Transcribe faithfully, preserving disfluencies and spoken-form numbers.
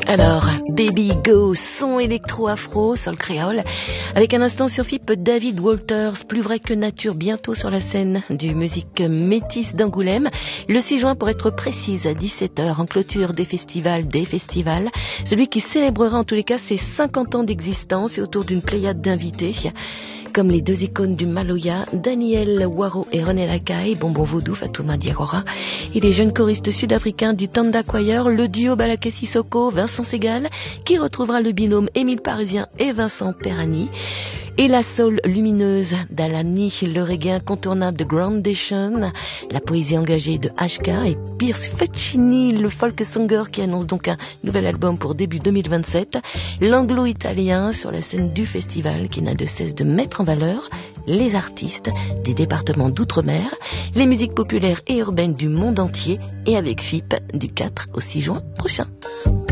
Alors, Baby Go, son électro-afro sur le créole, avec un instant sur F I P David Walters, plus vrai que nature, bientôt sur la scène du Musique Métis d'Angoulême, le six juin pour être précise à dix-sept heures, en clôture des festivals, des festivals, celui qui célébrera en tous les cas ses cinquante ans d'existence et autour d'une pléiade d'invités, comme les deux icônes du Maloya, Daniel Waro et René Lacaille, Bonbon Vaudou, Fatouma Diarora, et les jeunes choristes sud-africains du Tanda Choir, le duo Balaké Sissoko, Vincent Segal, qui retrouvera le binôme Émile Parisien et Vincent Perani, et la soul lumineuse d'Alani, le reggae incontournable de Groundation, la poésie engagée de H K et Pierce Feccini, le folk songer qui annonce donc un nouvel album pour début deux mille vingt-sept, l'anglo-italien sur la scène du festival qui n'a de cesse de mettre en valeur les artistes des départements d'outre-mer, les musiques populaires et urbaines du monde entier, et avec F I P du quatre au six juin prochain.